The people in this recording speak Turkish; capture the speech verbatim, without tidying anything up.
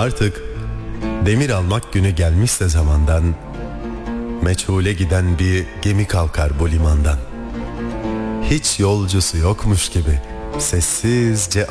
Artık demir almak günü gelmişse zamandan, meçhule giden bir gemi kalkar bu limandan. Hiç yolcusu yokmuş gibi sessizce